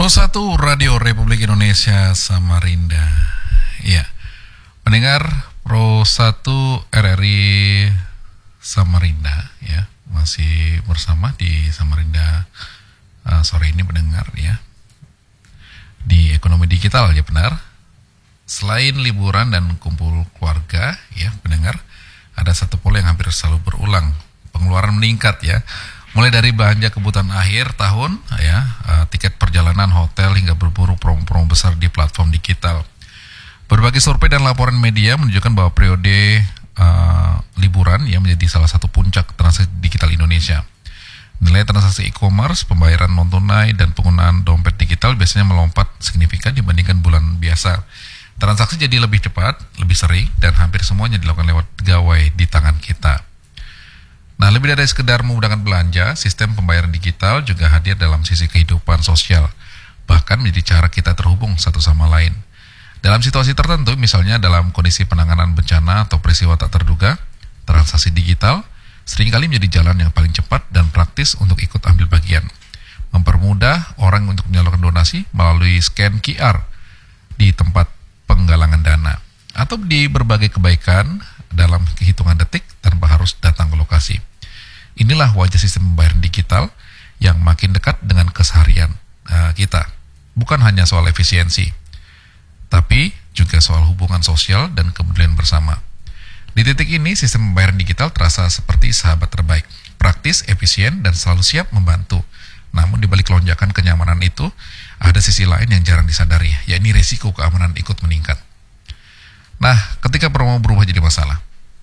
Pro 1 Radio Republik Indonesia Samarinda. Ya, pendengar Pro 1 RRI Samarinda ya, masih bersama di Samarinda sore ini pendengar ya. Di ekonomi digital ya benar. Selain liburan dan kumpul keluarga ya pendengar, ada satu pola yang hampir selalu berulang. Pengeluaran meningkat ya. Mulai dari belanja kebutuhan akhir tahun, ya, tiket perjalanan, hotel, hingga berburu promo-promo besar di platform digital. Berbagai survei dan laporan media menunjukkan bahwa periode liburan ya menjadi salah satu puncak transaksi digital Indonesia. Nilai transaksi e-commerce, pembayaran non-tunai, dan penggunaan dompet digital biasanya melompat signifikan dibandingkan bulan biasa. Transaksi jadi lebih cepat, lebih sering, dan hampir semuanya dilakukan lewat gawai di tangan kita. Nah, lebih dari sekedar memudahkan belanja, sistem pembayaran digital juga hadir dalam sisi kehidupan sosial, bahkan menjadi cara kita terhubung satu sama lain. Dalam situasi tertentu, misalnya dalam kondisi penanganan bencana atau peristiwa tak terduga, transaksi digital seringkali menjadi jalan yang paling cepat dan praktis untuk ikut ambil bagian. Mempermudah orang untuk menyalurkan donasi melalui scan QR di tempat penggalangan dana, atau di berbagai kebaikan dalam hitungan detik tanpa harus datang ke lokasi. Inilah wajah sistem pembayaran digital yang makin dekat dengan keseharian kita. Bukan hanya soal efisiensi, tapi juga soal hubungan sosial dan kepedulian bersama. Di titik ini, sistem pembayaran digital terasa seperti sahabat terbaik, praktis, efisien, dan selalu siap membantu. Namun di balik lonjakan kenyamanan itu, ada sisi lain yang jarang disadari, yakni risiko keamanan ikut meningkat. Nah, ketika promo berubah jadi masalah.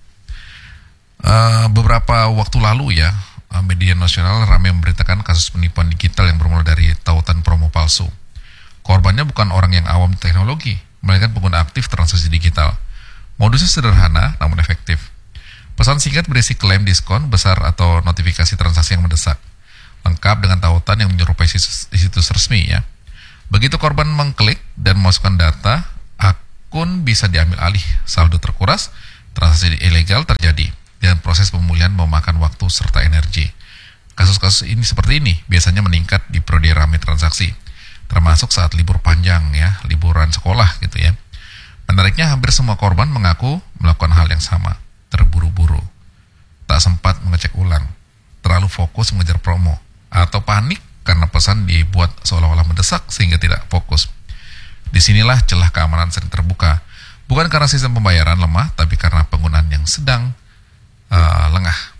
Beberapa waktu lalu ya, media nasional ramai memberitakan kasus penipuan digital yang bermula dari tautan promo palsu. Korbannya bukan orang yang awam teknologi, melainkan pengguna aktif transaksi digital. Modusnya sederhana namun efektif. Pesan singkat berisi klaim diskon besar atau notifikasi transaksi yang mendesak, lengkap dengan tautan yang menyerupai situs resmi ya. Begitu korban mengklik dan memasukkan data, akun bisa diambil alih, saldo terkuras, transaksi ilegal terjadi, dan proses pemulihan memakan waktu serta energi. Kasus-kasus ini seperti ini biasanya meningkat di periode ramai transaksi, termasuk saat libur panjang ya, liburan sekolah gitu ya. Menariknya hampir semua korban mengaku melakukan hal yang sama, terburu-buru, tak sempat mengecek ulang, terlalu fokus mengejar promo, atau panik karena pesan dibuat seolah-olah mendesak sehingga tidak fokus. Disinilah celah keamanan sering terbuka, bukan karena sistem pembayaran lemah, tapi karena penggunaan yang sedang lengah.